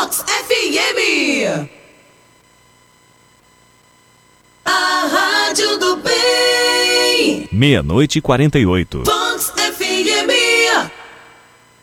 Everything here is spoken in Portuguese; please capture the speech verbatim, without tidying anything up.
Vox F M. A Rádio do Bem. Meia-noite e quarenta e oito.